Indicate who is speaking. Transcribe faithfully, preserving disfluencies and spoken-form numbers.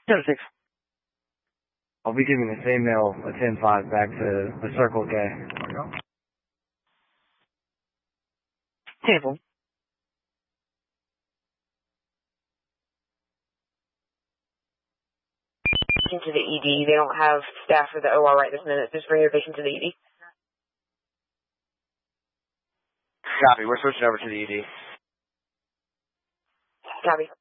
Speaker 1: ten six.
Speaker 2: I'll be giving the same mail a ten five back to the Circle K.
Speaker 3: There we go.
Speaker 1: Table.
Speaker 4: To the E D. They don't have staff for the O R right this minute. Just bring your patient to the E D.
Speaker 5: Copy. We're switching over to the E D.
Speaker 4: Copy.